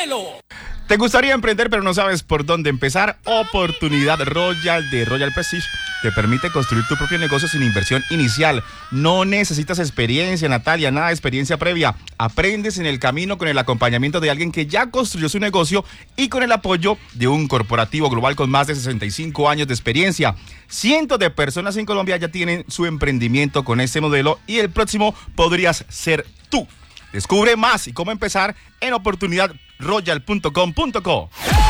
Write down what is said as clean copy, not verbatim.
cielo. ¿Te gustaría emprender pero no sabes por dónde empezar? Oportunidad Royal de Royal Prestige te permite construir tu propio negocio sin inversión inicial. No necesitas experiencia, Natalia, nada de experiencia previa. Aprendes en el camino con el acompañamiento de alguien que ya construyó su negocio y con el apoyo de un corporativo global con más de 65 años de experiencia. Cientos de personas en Colombia ya tienen su emprendimiento con este modelo y el próximo podrías ser tú. Descubre más y cómo empezar en oportunidadroyal.com.co.